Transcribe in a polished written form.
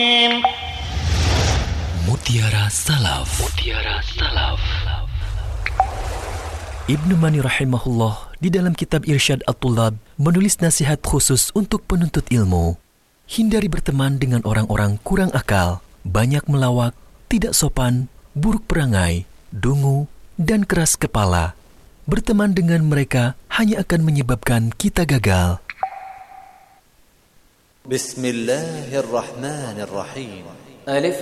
Mutiara Salaf. Mutiara Salaf. Ibnu Mani rahimahullah di dalam kitab Irsyad At-Tullab menulis nasihat khusus untuk penuntut ilmu. Hindari berteman dengan orang-orang kurang akal, banyak melawak, tidak sopan, buruk perangai, dungu, dan keras kepala. Berteman dengan mereka hanya akan menyebabkan kita gagal. Bismillahirrahmanirrahim. Alif